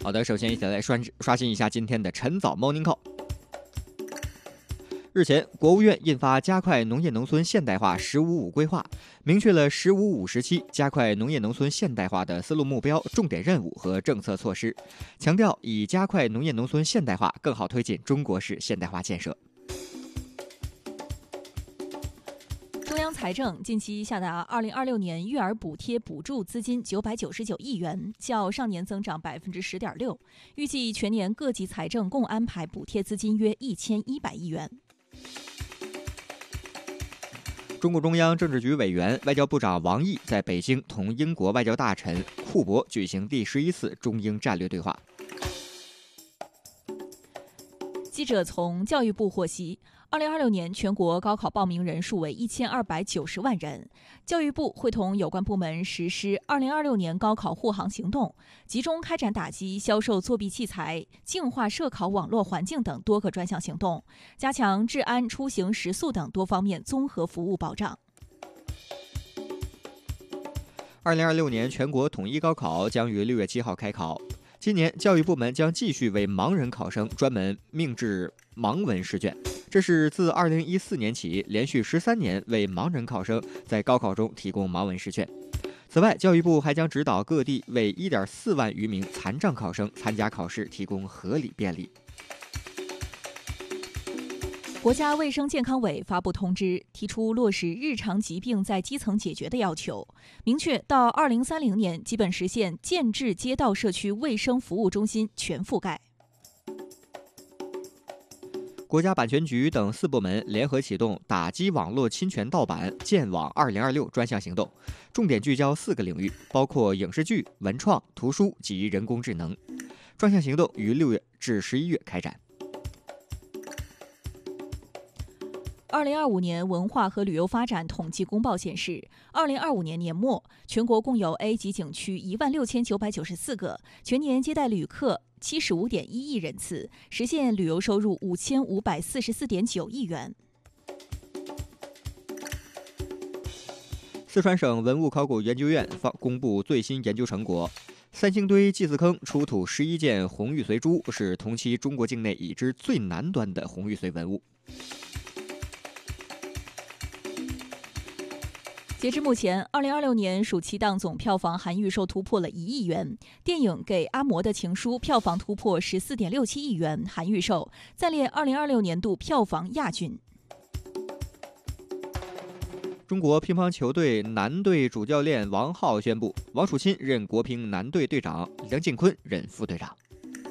好的，首先一起来刷新一下今天的晨早 Morning Call。日前，国务院印发加快农业农村现代化“十五五”规划，明确了“十五五”时期加快农业农村现代化的思路目标、重点任务和政策措施，强调以加快农业农村现代化更好推进中国式现代化建设。 中央财政近期下达2026年育儿补贴补助资金999亿元，较上年增长10.6%，预计全年各级财政共安排补贴资金约1100亿元。 中共中央政治局委员、外交部长王毅在北京同英国外交大臣库珀举行第11次中英战略对话。 记者从教育部获悉，2026年全国高考报名人数为1290万人。教育部会同有关部门实施2026年高考护航行动，集中开展打击销售作弊器材、净化涉考网络环境等多个专项行动，加强治安、出行、食宿等多方面综合服务保障。 2026年全国统一高考将于6月7号开考。今年教育部门将继续为盲人考生专门命制盲文试卷，这是自2014年起连续13年为盲人考生在高考中提供盲文试卷。此外，教育部还将指导各地为1.4万余名残障考生参加考试提供合理便利。 国家卫生健康委发布通知，提出落实日常疾病在基层解决的要求，明确到2030年基本实现建制街道社区卫生服务中心全覆盖。 国家版权局等4部门联合启动打击网络侵权盗版建网2026专项行动，重点聚焦4个领域，包括影视剧、文创、图书及人工智能。专项行动于6月至11月开展。 2025年文化和旅游发展统计公报显示，2025年年末，全国共有 A 级景区16994个，全年接待旅客75.1亿人次，实现旅游收入5544.9亿元。 四川省文物考古研究院公布最新研究成果，三星堆祭祀坑出土11件红玉髓珠，是同期中国境内已知最南端的红玉髓文物。 截至目前，2026年暑期档总票房含预售突破了1亿元，电影《给阿嬷的情书》票房突破14.67亿元，含预售，暂列2026年度票房亚军。 中国乒乓球队男队主教练王皓宣布，王楚钦任国乒男队队长，梁靖昆任副队长。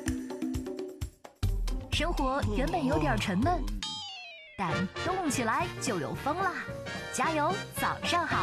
生活原本有点沉闷，但动起来就有风啦！加油，早上好！